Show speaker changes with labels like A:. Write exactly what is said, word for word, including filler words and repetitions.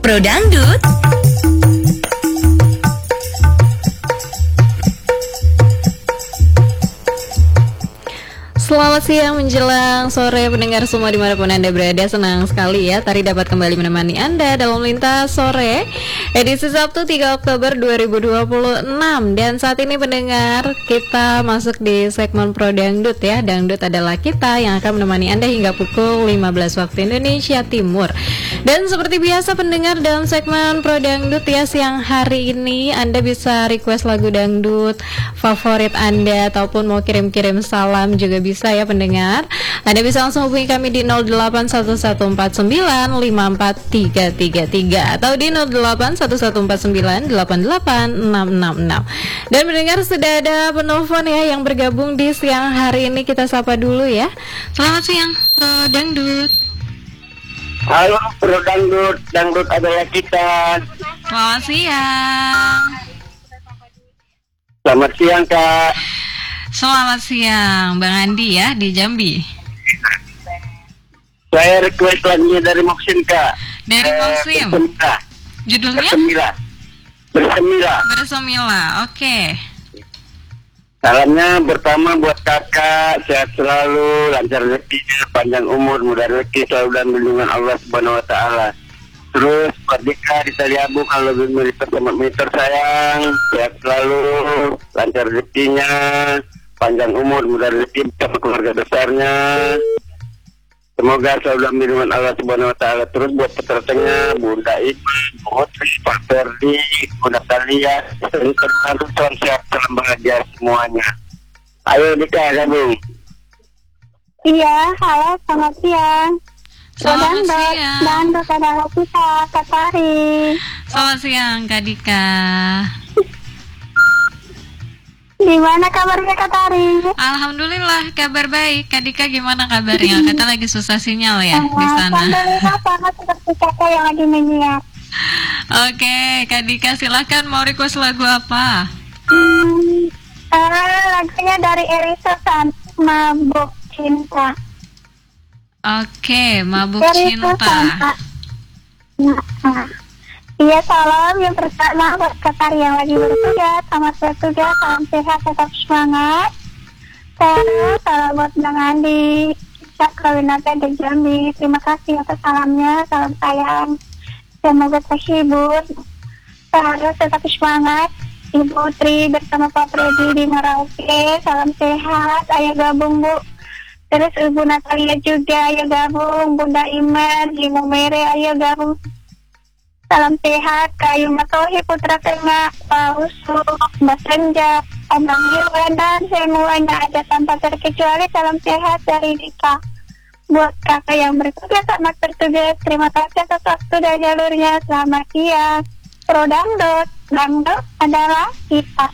A: Pro Dangdut.
B: Selamat siang menjelang sore pendengar semua dimanapun Anda berada. Senang sekali ya Tari dapat kembali menemani Anda dalam Lintas Sore edisi Sabtu tiga Oktober dua ribu dua puluh enam. Dan saat ini pendengar, kita masuk di segmen Pro Dangdut ya. Dangdut adalah kita yang akan menemani Anda hingga pukul lima belas waktu Indonesia Timur. Dan seperti biasa pendengar, dalam segmen Pro Dangdut ya, siang hari ini Anda bisa request lagu dangdut favorit Anda ataupun mau kirim-kirim salam juga bisa ya pendengar. Anda bisa langsung hubungi kami di nol delapan satu satu empat sembilan lima empat tiga tiga tiga atau di nol delapan satu satu empat sembilan delapan delapan enam enam enam. Dan pendengar, sudah ada penelpon ya yang bergabung di siang hari ini. Kita sapa dulu ya. Selamat siang Pro Dangdut.
C: Halo Pro Dangdut, dangdut adalah kita.
B: Selamat siang.
C: Selamat siang Kak.
B: Selamat siang Bang Andi ya di Jambi.
C: Saya request lagunya dari Moksin Kak.
B: Dari
C: Eh,
B: Moksin.
C: Bersemila.
B: Judulnya
C: Bersemila. Bersemila.
B: Bersemila. Oke.
C: Salamnya pertama buat kakak, sehat selalu, lancar rezekinya, panjang umur, mudah rezeki selalu dan lindungan Allah Subhanahu Wa Taala. Terus buat Dika di Tali Abu, kalau militer sama militer sayang, sehat selalu, lancar rezekinya, panjang umur, mudah rezeki sama keluarga besarnya. Semoga selalu dalam lindungan Allah Subhanahu Wa Taala. Terus buat pesertanya Bunda Iman, Putri, Pak Ferdi, Bunda Talia, terus teman sehat, salam bahagia semuanya. Ayo Dika gabung.
D: Iya, halo, selamat siang.
B: Selamat siang.
D: Dangdut adalah kita, Kak Tari.
B: Selamat siang Kak Dika.
D: Gimana kabarnya Kak Tari?
B: Alhamdulillah kabar baik. Kak Dika gimana kabarnya? Kita lagi susah sinyal ya di sana.
D: Alhamdulillah sama seperti kakak yang lagi menyiar.
B: Oke, Kak Dika silahkan, mau request lagu apa?
D: Hmm, eh, lagunya dari Erisa San, Mabuk Cinta.
B: Oke, Mabuk
D: Erisa
B: Cinta.
D: Santa. Nah, iya, salam yang pertama buat Kak Tari yang lagi bertugas. Selamat bertugas, salam sehat, tetap semangat. Terus salam buat Bang Andi, Cak Kawinata di Jambi. Terima kasih atas salamnya, salam sayang. Semoga terhibur. Terus tetap semangat. Ibu Tri bersama Pak Freddy di Merauke, salam sehat. Ayo gabung Bu. Terus Ibu Natalia juga, ayo gabung. Bunda Iman, Ibu Mere, ayo gabung. Salam sehat, Kayu Matohi, Putra Tengah, Pak Usuk, Mbak Senja, Abang Irwan, dan semuanya ada tanpa terkecuali. Salam sehat dari Dika. Buat kakak yang bertugas, selamat bertugas. Terima kasih atas waktu dan jalurnya. Selamat siang. Pro Dangdut, Dangdut adalah kita.